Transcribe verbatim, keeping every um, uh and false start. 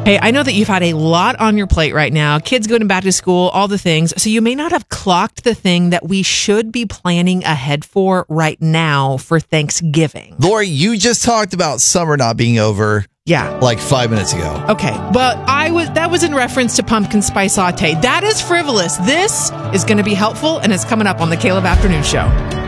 Hey, I know that you've had a lot on your plate right now. Kids going back to school, all the things. So you may not have clocked the thing that we should be planning ahead for right now for Thanksgiving. Lori, you just talked about summer not being over. Yeah. Like five minutes ago. Okay. But I was that was in reference to pumpkin spice latte. That is frivolous. This is going to be helpful, and it's coming up on the Caleb Afternoon Show.